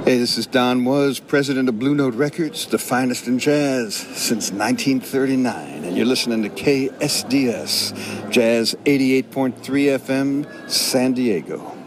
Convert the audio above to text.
Hey, this is Don Was, president of Blue Note Records, the finest in jazz since 1939. And you're listening to KSDS, Jazz 88.3 FM, San Diego.